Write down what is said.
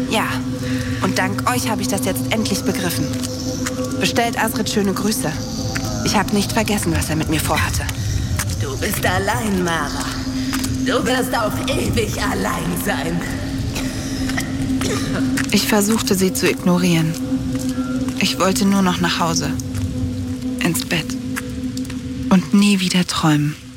Ja, und dank euch habe ich das jetzt endlich begriffen. Bestellt Asrid schöne Grüße. Ich habe nicht vergessen, was er mit mir vorhatte. Du bist allein, Mara. Du wirst auf ewig allein sein. Ich versuchte, sie zu ignorieren. Ich wollte nur noch nach Hause. Ins Bett. Und nie wieder träumen.